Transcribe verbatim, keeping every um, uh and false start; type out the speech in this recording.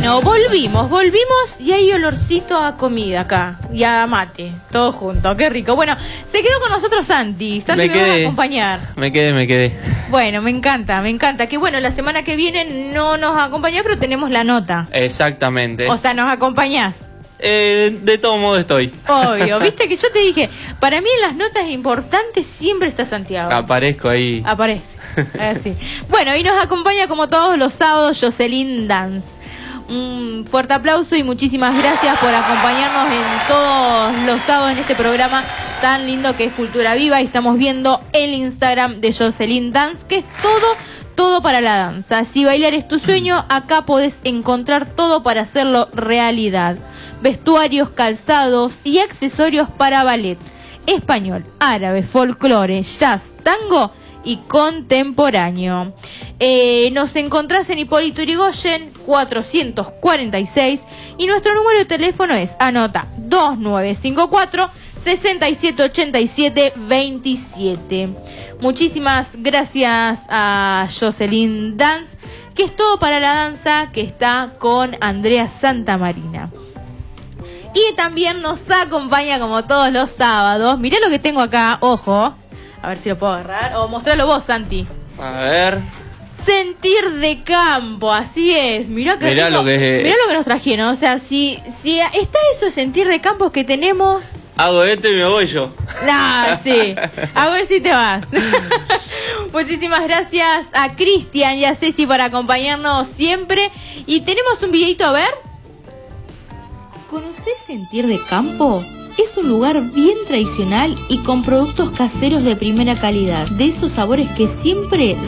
Bueno, volvimos, volvimos y hay olorcito a comida acá y a mate, todo junto, qué rico. Bueno, se quedó con nosotros Santi, Santi me, me va a acompañar. Me quedé, me quedé. Bueno, me encanta, me encanta. Que bueno, la semana que viene no nos acompañás, pero tenemos la nota. Exactamente. O sea, ¿nos acompañás? Eh, de todo modo estoy. Obvio, viste que yo te dije, para mí en las notas importantes siempre está Santiago. Aparezco ahí. Aparece, así. Bueno, y nos acompaña como todos los sábados Jocelyn Dance. Un fuerte aplauso y muchísimas gracias por acompañarnos en todos los sábados en este programa tan lindo que es Cultura Viva. Y estamos viendo el Instagram de Jocelyn Dance, que es todo, todo para la danza. Si bailar es tu sueño, acá podés encontrar todo para hacerlo realidad. Vestuarios, calzados y accesorios para ballet, español, árabe, folclore, jazz, tango y contemporáneo. Eh, nos encontrás en Hipólito Yrigoyen cuatrocientos cuarenta y seis y nuestro número de teléfono es, anota, dos nueve cinco cuatro, seis siete ocho siete, dos siete. Muchísimas gracias a Jocelyn Dance, que es todo para la danza, que está con Andrea Santamarina. Y también nos acompaña como todos los sábados. Mirá lo que tengo acá, ojo. A ver si lo puedo agarrar. O mostralo vos, Santi. A ver. Sentir de campo, así es. Mirá, que mirá, rico, lo, que es... mirá lo que nos trajeron. O sea, si, si está eso de sentir de campo que tenemos... Hago esto y me voy yo. Nah, sí. Hago eso y te vas. Muchísimas gracias a Cristian y a Ceci por acompañarnos siempre. Y tenemos un videito, a ver. ¿Conocés Sentir de Campo? Es un lugar bien tradicional y con productos caseros de primera calidad, de esos sabores que siempre